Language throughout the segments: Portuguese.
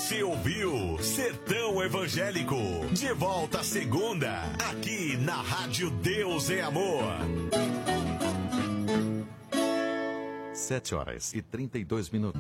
Você ouviu Sertão Evangélico. De volta segunda, aqui na Rádio Deus é Amor. 7h32.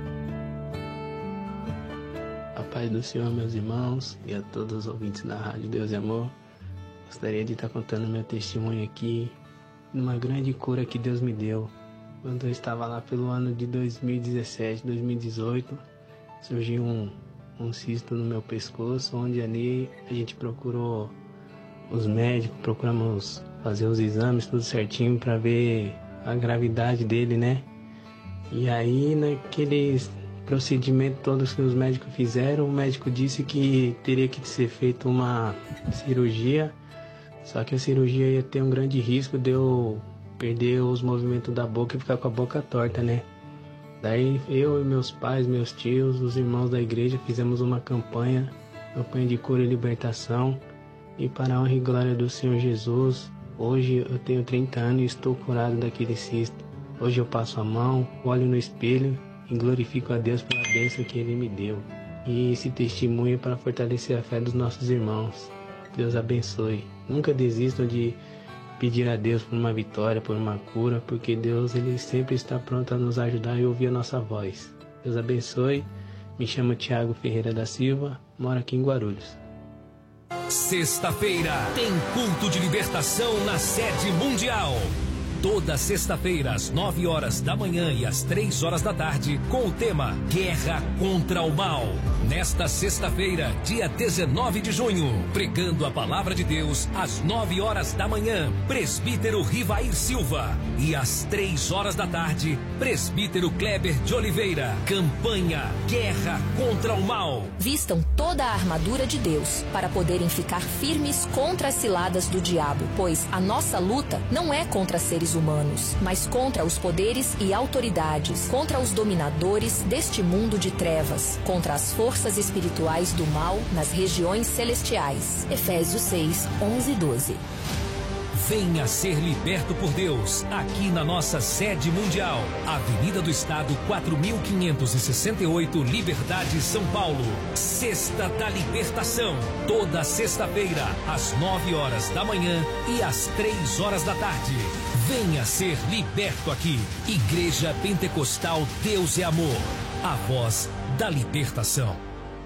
A paz do Senhor, meus irmãos, e a todos os ouvintes da Rádio Deus é Amor. Gostaria de estar contando meu testemunho aqui, numa grande cura que Deus me deu. Quando eu estava lá pelo ano de 2017, 2018, surgiu um cisto no meu pescoço, onde ali a gente procurou os médicos, procuramos fazer os exames, tudo certinho para ver a gravidade dele, né? E aí, naqueles procedimentos todos que os médicos fizeram, o médico disse que teria que ser feita uma cirurgia, só que a cirurgia ia ter um grande risco de eu perder os movimentos da boca e ficar com a boca torta, né? Daí eu e meus pais, meus tios, os irmãos da igreja fizemos uma campanha de cura e libertação. E para a honra e glória do Senhor Jesus, hoje eu tenho 30 anos e estou curado daquele cisto. Hoje eu passo a mão, olho no espelho e glorifico a Deus pela bênção que Ele me deu. E esse testemunho é para fortalecer a fé dos nossos irmãos. Deus abençoe. Nunca desistam de pedir a Deus por uma vitória, por uma cura, porque Deus Ele sempre está pronto a nos ajudar e ouvir a nossa voz. Deus abençoe. Me chamo Thiago Ferreira da Silva, moro aqui em Guarulhos. Sexta-feira tem culto de libertação na sede mundial. Toda sexta-feira, às 9 horas da manhã e às 3 horas da tarde, com o tema Guerra contra o Mal. Nesta sexta-feira, dia 19 de junho, pregando a palavra de Deus, às 9 horas da manhã, presbítero Rivair Silva. E às 3 horas da tarde, presbítero Kleber de Oliveira. Campanha Guerra contra o Mal. Vistam toda a armadura de Deus para poderem ficar firmes contra as ciladas do diabo, pois a nossa luta não é contra seres humanos, mas contra os poderes e autoridades, contra os dominadores deste mundo de trevas, contra as forças espirituais do mal nas regiões celestiais. Efésios 6, 11 e 12. Venha ser liberto por Deus, aqui na nossa sede mundial. Avenida do Estado, 4568, Liberdade, São Paulo. Sexta da Libertação. Toda sexta-feira, às 9 horas da manhã e às 3 horas da tarde. Venha ser liberto aqui. Igreja Pentecostal Deus é Amor. A voz da libertação.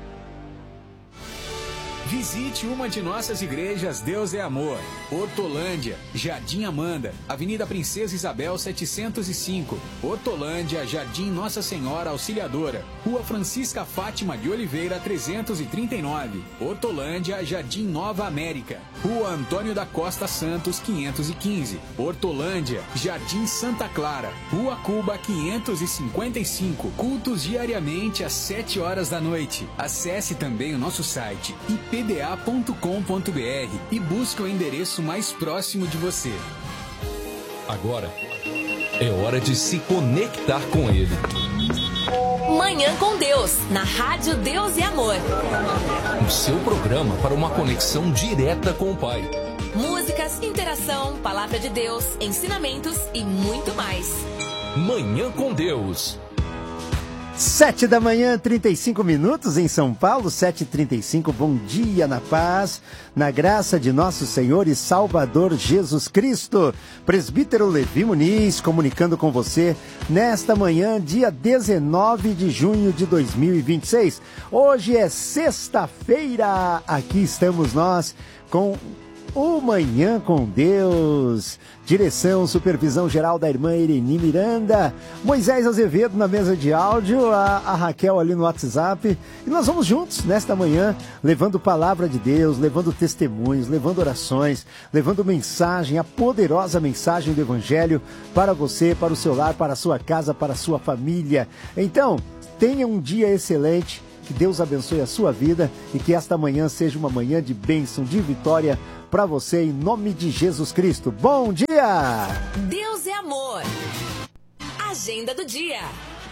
Visite uma de nossas igrejas Deus é Amor. Hortolândia, Jardim Amanda, Avenida Princesa Isabel 705. Hortolândia, Jardim Nossa Senhora Auxiliadora, Rua Francisca Fátima de Oliveira 339. Hortolândia, Jardim Nova América, Rua Antônio da Costa Santos 515. Hortolândia, Jardim Santa Clara, Rua Cuba 555. Cultos diariamente às 7 horas da noite. Acesse também o nosso site ipda.com.br e busque o endereço mais próximo de você. Agora é hora de se conectar com Ele. Manhã com Deus, na Rádio Deus e Amor. O seu programa para uma conexão direta com o Pai. Músicas, interação, palavra de Deus, ensinamentos e muito mais. Manhã com Deus. 7 da manhã, 35 minutos em São Paulo, 7h35, bom dia na paz, na graça de nosso Senhor e Salvador Jesus Cristo. Presbítero Levi Muniz comunicando com você nesta manhã, dia 19 de junho de 2026. Hoje é sexta-feira, aqui estamos nós com o Manhã com Deus. Direção, supervisão geral da irmã Ireni Miranda, Moisés Azevedo na mesa de áudio, a Raquel ali no WhatsApp. E nós vamos juntos nesta manhã, levando palavra de Deus, levando testemunhos, levando orações, levando mensagem, a poderosa mensagem do Evangelho para você, para o seu lar, para a sua casa, para a sua família. Então, tenha um dia excelente, que Deus abençoe a sua vida e que esta manhã seja uma manhã de bênção, de vitória para você, em nome de Jesus Cristo. Bom dia! Deus é amor. Agenda do dia.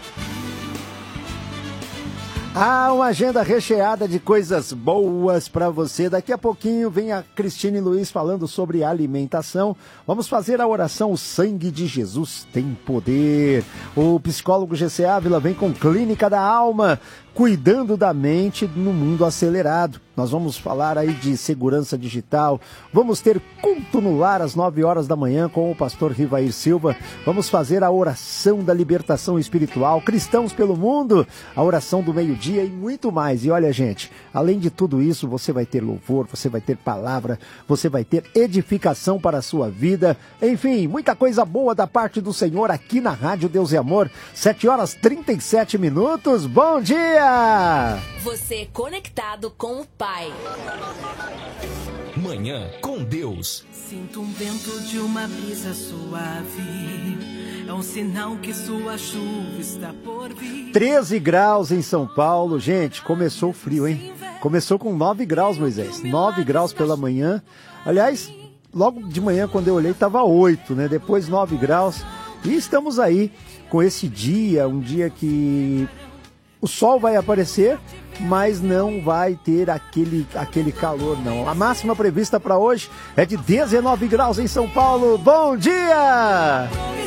Uma agenda recheada de coisas boas para você. Daqui a pouquinho vem a Cristine Luiz falando sobre alimentação. Vamos fazer a oração: o sangue de Jesus tem poder. O psicólogo GC Ávila vem com Clínica da Alma. cuidando da mente no mundo acelerado. Nós vamos falar aí de segurança digital, vamos ter culto no lar às 9 horas da manhã com o pastor Rivair Silva, vamos fazer a oração da libertação espiritual, cristãos pelo mundo, a oração do meio-dia e muito mais. E olha, gente, além de tudo isso, você vai ter louvor, você vai ter palavra, você vai ter edificação para a sua vida, enfim, muita coisa boa da parte do Senhor aqui na Rádio Deus e Amor, 7 horas 37 minutos, bom dia! Você conectado com o Pai. Manhã com Deus. Sinto um vento de uma brisa suave, é um sinal que sua chuva está por vir. 13 graus em São Paulo, gente, começou o frio, hein? Começou com 9 graus, Moisés, 9 graus pela manhã. Aliás, logo de manhã quando eu olhei estava 8, né? Depois 9 graus. E estamos aí com esse dia, um dia que o sol vai aparecer, mas não vai ter aquele calor, não. A máxima prevista para hoje é de 19 graus em São Paulo. Bom dia!